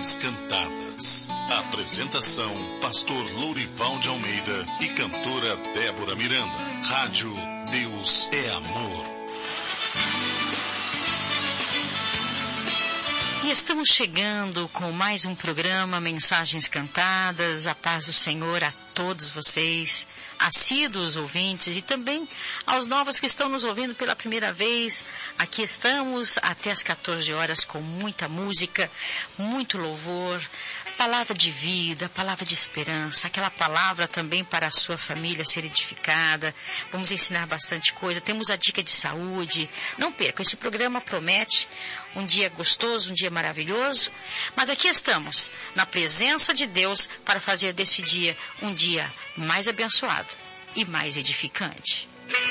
Mensagens Cantadas. Apresentação: Pastor Lourival de Almeida e cantora Débora Miranda. Rádio Deus é Amor. E estamos chegando com mais um programa Mensagens Cantadas. A paz do Senhor a todos vocês, assíduos ouvintes, e também aos novos que estão nos ouvindo pela primeira vez. Aqui estamos até as 14 horas com muita música, muito louvor, palavra de vida, palavra de esperança, aquela palavra também para a sua família ser edificada. Vamos ensinar bastante coisa, temos a dica de saúde. Não perca, esse programa promete um dia gostoso, um dia maravilhoso, mas aqui estamos, na presença de Deus, para fazer desse dia um dia mais abençoado e mais edificante.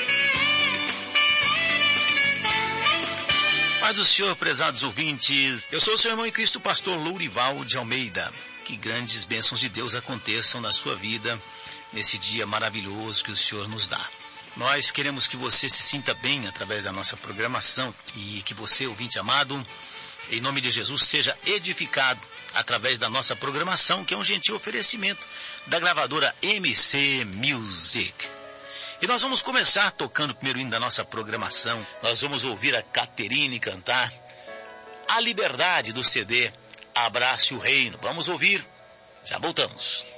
Paz do Senhor, prezados ouvintes. Eu sou o seu irmão em Cristo, pastor Lourival de Almeida. Que grandes bênçãos de Deus aconteçam na sua vida nesse dia maravilhoso que o Senhor nos dá. Nós queremos que você se sinta bem através da nossa programação e que você, ouvinte amado, em nome de Jesus, seja edificado através da nossa programação, que é um gentil oferecimento da gravadora MC Music. E nós vamos começar tocando o primeiro hino da nossa programação. Nós vamos ouvir a Caterine cantar A Liberdade do CD Abrace o Reino. Vamos ouvir, já voltamos.